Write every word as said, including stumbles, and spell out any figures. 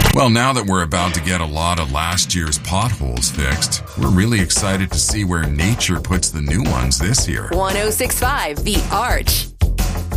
Well, now that we're about to get a lot of last year's potholes fixed, we're really excited to see where nature puts the new ones this year. one oh six point five The Arch.